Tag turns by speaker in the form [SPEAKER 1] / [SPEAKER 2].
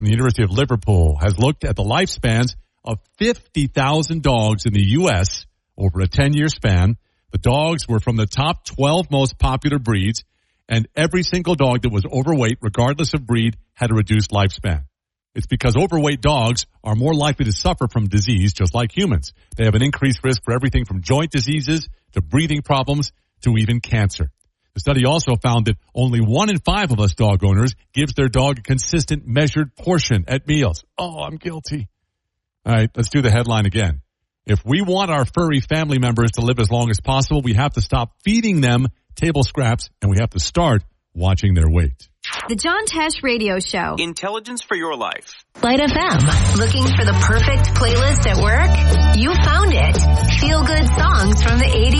[SPEAKER 1] from the University of Liverpool has looked at the lifespans of 50,000 dogs in the U.S. over a 10-year span. The dogs were from the top 12 most popular breeds, and every single dog that was overweight, regardless of breed, had a reduced lifespan. It's because overweight dogs are more likely to suffer from disease, just like humans. They have an increased risk for everything from joint diseases to breathing problems to even cancer. The study also found that only 1 in 5 of us dog owners gives their dog a consistent measured portion at meals. Oh, I'm guilty. All right, let's do the headline again. If we want our furry family members to live as long as possible, we have to stop feeding them table scraps, and we have to start watching their weight.
[SPEAKER 2] The John Tesh Radio Show.
[SPEAKER 3] Intelligence for your life.
[SPEAKER 2] Light FM. Looking for the perfect playlist at work? You found it. Feel good songs from the 80s.